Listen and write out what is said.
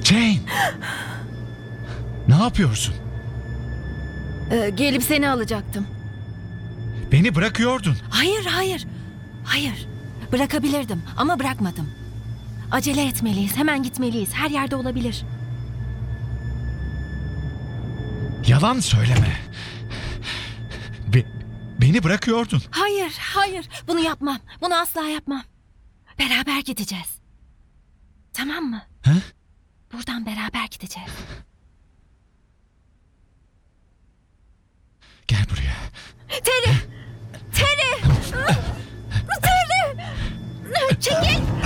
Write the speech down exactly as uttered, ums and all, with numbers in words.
Jane! Ne yapıyorsun? Ee, gelip seni alacaktım. Beni bırakıyordun. Hayır, hayır. Hayır. Bırakabilirdim ama bırakmadım. Acele etmeliyiz. Hemen gitmeliyiz. Her yerde olabilir. Yalan söyleme. Be- beni bırakıyordun. Hayır, hayır. Bunu yapmam. Bunu asla yapmam. Beraber gideceğiz. Tamam mı? He? Buradan beraber gideceğiz. Gel buraya. Terry! Terry! Terry! Çekil!